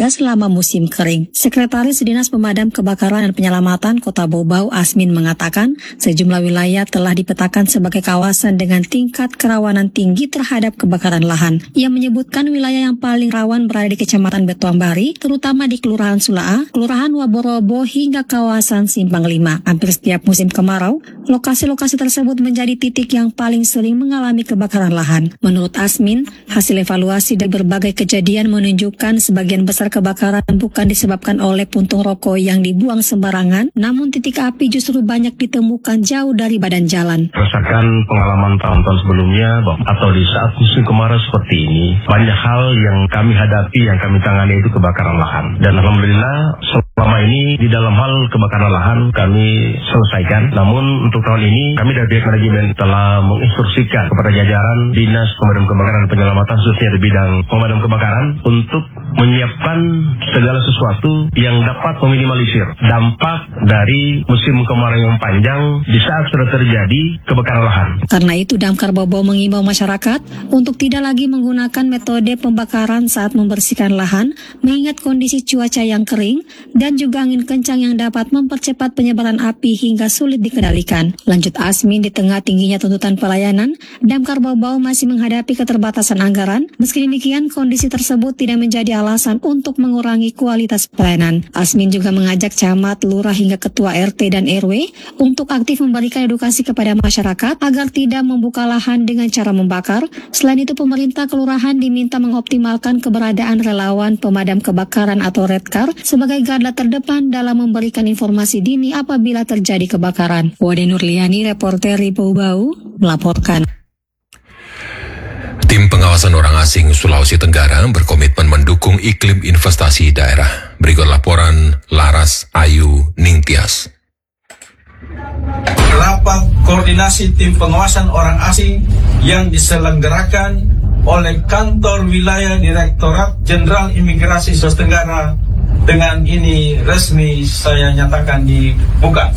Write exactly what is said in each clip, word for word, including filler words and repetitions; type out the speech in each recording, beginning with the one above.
warga selama musim kering. Sekretaris Dinas Pemadam Kebakaran dan Penyelamatan Kota Bau-Bau, Asmin, mengatakan sejumlah wilayah telah dipetakan sebagai kawasan dengan tingkat kerawanan tinggi terhadap kebakaran lahan. Ia menyebutkan wilayah yang paling rawan berada di Kecamatan Betuambari, terutama di Kelurahan Sulaa, Kelurahan Waborobo hingga kawasan Simpang Lima. Hampir setiap musim kemarau, lokasi-lokasi tersebut menjadi titik yang paling sering mengalami kebakaran lahan. Menurut Asmin, hasil evaluasi dari berbagai kejadian menunjukkan sebagian besar kebakaran bukan disebabkan oleh puntung rokok yang dibuang sembarangan, namun titik api justru banyak ditemukan jauh dari badan jalan. Berdasarkan pengalaman tahun-tahun sebelumnya atau di saat musim kemarau seperti ini, banyak hal yang kami hadapi, yang kami tangani itu kebakaran lahan. Dan alhamdulillah selama ini di dalam hal kebakaran lahan kami selesaikan. Namun untuk tahun ini kami dari pihak manajemen telah menginstruksikan kepada jajaran Dinas Pemadam Kebakaran dan Penyelamatan khususnya di bidang pemadam kebakaran untuk menyiapkan segala sesuatu yang dapat meminimalisir dampak dari musim kemarau yang panjang di saat sudah terjadi kebakaran lahan. Karena itu Damkar Bau-Bau mengimbau masyarakat untuk tidak lagi menggunakan metode pembakaran saat membersihkan lahan, mengingat kondisi cuaca yang kering dan juga angin kencang yang dapat mempercepat penyebaran api hingga sulit dikendalikan. Lanjut Asmin, di tengah tingginya tuntutan pelayanan, Damkar Bau-Bau masih menghadapi keterbatasan anggaran. Meski demikian, kondisi tersebut tidak menjadi alasan untuk mengurangi kualitas pelayanan. Asmin juga mengajak camat, lurah hingga ketua R T dan R W untuk aktif memberikan edukasi kepada masyarakat agar tidak membuka lahan dengan cara membakar. Selain itu, pemerintah kelurahan diminta mengoptimalkan keberadaan relawan pemadam kebakaran atau Redcar sebagai garda terdepan dalam memberikan informasi dini apabila terjadi kebakaran. Wade Nurliani, reporter di Bau-Bau, melaporkan. Tim pengawasan orang asing Sulawesi Tenggara berkomitmen mendukung iklim investasi daerah. Berikut laporan Laras Ayu Ningtyas. Rapat koordinasi tim pengawasan orang asing yang diselenggarakan oleh Kantor Wilayah Direktorat Jenderal Imigrasi Sulawesi Tenggara dengan ini resmi saya nyatakan dibuka.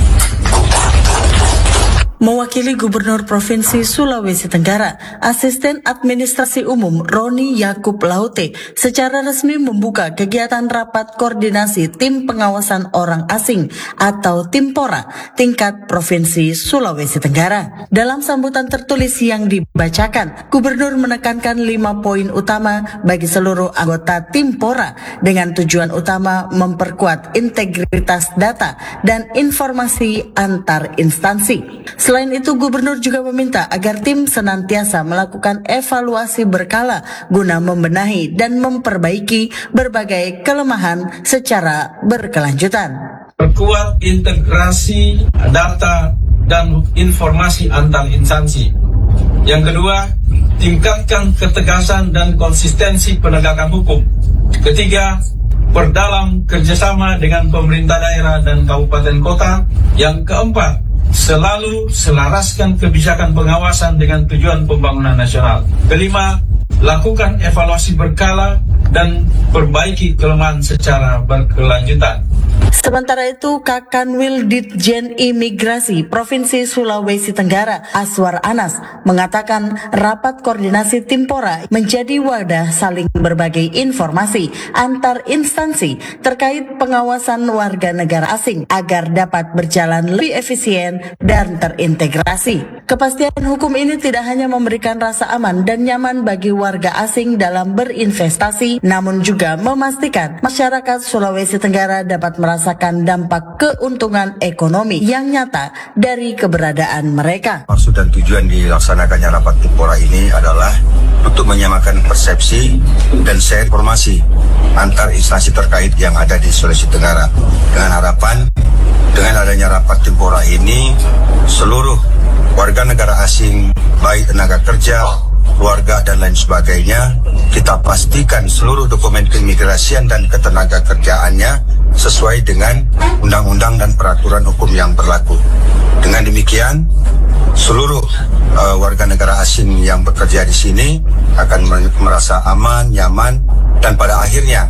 Mewakili Gubernur Provinsi Sulawesi Tenggara, Asisten Administrasi Umum Roni Yakub Laute secara resmi membuka kegiatan rapat koordinasi tim pengawasan orang asing atau Timpora tingkat Provinsi Sulawesi Tenggara. Dalam sambutan tertulis yang dibacakan, Gubernur menekankan lima poin utama bagi seluruh anggota Timpora dengan tujuan utama memperkuat integritas data dan informasi antar instansi. Selain itu, Gubernur juga meminta agar tim senantiasa melakukan evaluasi berkala guna membenahi dan memperbaiki berbagai kelemahan secara berkelanjutan. Perkuat integrasi data dan informasi antar instansi. Yang kedua, tingkatkan ketegasan dan konsistensi penegakan hukum. Ketiga, perdalam kerjasama dengan pemerintah daerah dan kabupaten kota. Yang keempat, selalu selaraskan kebijakan pengawasan dengan tujuan pembangunan nasional. Kelima, lakukan evaluasi berkala dan perbaiki kelemahan secara berkelanjutan. Sementara itu, Kakanwil Ditjen Imigrasi Provinsi Sulawesi Tenggara, Aswar Anas, mengatakan rapat koordinasi Timpora menjadi wadah saling berbagi informasi antar instansi terkait pengawasan warga negara asing agar dapat berjalan lebih efisien dan terintegrasi. Kepastian hukum ini tidak hanya memberikan rasa aman dan nyaman bagi warga asing dalam berinvestasi, namun juga memastikan masyarakat Sulawesi Tenggara dapat merasakan dampak keuntungan ekonomi yang nyata dari keberadaan mereka. Maksud dan tujuan dilaksanakannya rapat Timpora ini adalah untuk menyamakan persepsi dan share informasi antar instansi terkait yang ada di Sulawesi Tenggara. Dengan harapan dengan adanya rapat Timpora ini, seluruh warga negara asing, baik tenaga kerja, keluarga dan lain sebagainya, kita pastikan seluruh dokumen keimigrasian dan ketenaga kerjaannya sesuai dengan undang-undang dan peraturan hukum yang berlaku. Dengan demikian, seluruh uh, warga negara asing yang bekerja di sini akan merasa aman, nyaman, dan pada akhirnya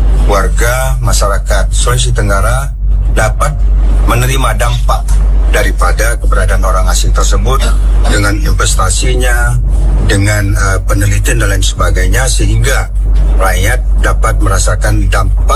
warga masyarakat Sulawesi Tenggara dapat menerima dampak daripada keberadaan orang asing tersebut dengan investasinya, dengan uh, penelitian dan lain sebagainya, sehingga rakyat dapat merasakan dampak